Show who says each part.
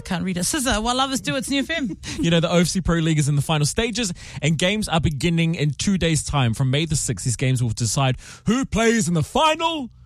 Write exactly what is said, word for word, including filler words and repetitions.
Speaker 1: can't read it. Scissor, while others do, it's New F M.
Speaker 2: You know, the O F C Pro League is in the final stages and games are beginning in two days' time. From May the sixth, these games will decide who plays in the final